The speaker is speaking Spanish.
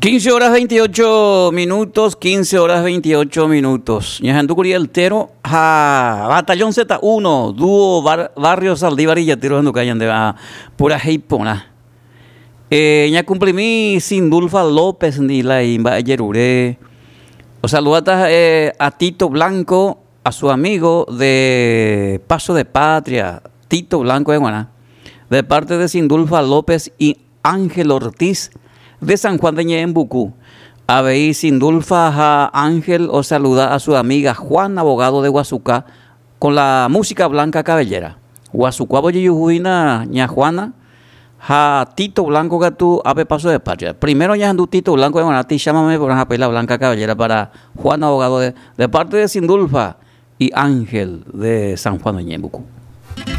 15 horas 28 minutos, 15 horas 28 minutos. Ñajanducuri altero, Batallón Z1, dúo Barrio Saldívar y Yatiro Anducayan de pura heipona. Ña cumplimí Sindulfa López ni la imba Yerure. O saludatas a Tito Blanco, a su amigo de Paso de Patria, Tito Blanco de Guaná, de parte de Sindulfa López y Ángel Ortiz de San Juan de Ñembucú. A ver, Sindulfa a Ángel o saluda a su amiga Juan, abogado de Guasucá, con la música blanca cabellera. Guasucá boyuyujuina ña Juana, a Tito Blanco Gatú, ave Paso de Patria. Primero ya andu Tito Blanco de Guanati, llámame por una pela blanca cabellera para Juan, abogado de parte de Sindulfa y Ángel de San Juan de Ñembucú.